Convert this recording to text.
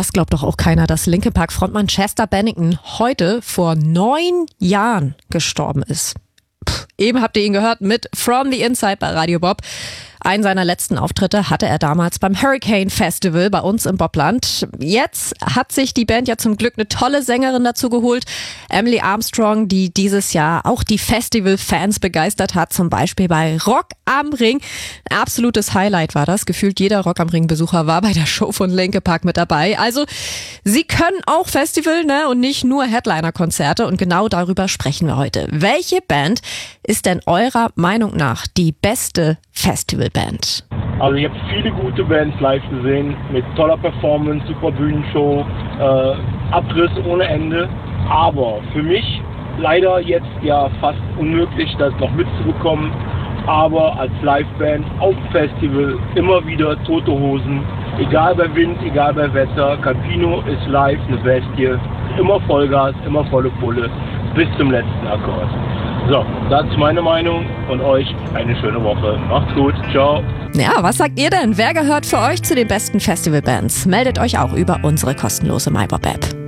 das glaubt doch auch keiner, dass Linkin Park Frontmann Chester Bennington heute vor 9 Jahren gestorben ist. Eben habt ihr ihn gehört mit From the Inside bei Radio Bob. Einen seiner letzten Auftritte hatte er damals beim Hurricane Festival bei uns im Bobland. Jetzt hat sich die Band ja zum Glück eine tolle Sängerin dazu geholt, Emily Armstrong, die dieses Jahr auch die Festival-Fans begeistert hat, zum Beispiel bei Rock am Ring. Ein absolutes Highlight war das. Gefühlt jeder Rock am Ring-Besucher war bei der Show von Linkin Park mit dabei. Also sie können auch Festival, ne, und nicht nur Headliner-Konzerte. Und genau darüber sprechen wir heute. Welche Band ist denn eurer Meinung nach die beste Festivalband? Also ich habe viele gute Bands live gesehen, mit toller Performance, super Bühnenshow, Abriss ohne Ende. Aber für mich leider jetzt ja fast unmöglich, das noch mitzubekommen. Aber als Liveband auf Festival immer wieder Tote Hosen. Egal bei Wind, egal bei Wetter. Campino ist live eine Bestie. Immer Vollgas, immer volle Pulle. Bis zum letzten Akkord. So, das ist meine Meinung und euch eine schöne Woche. Macht's gut, ciao. Ja, was sagt ihr denn? Wer gehört für euch zu den besten Festivalbands? Meldet euch auch über unsere kostenlose MyBob-App.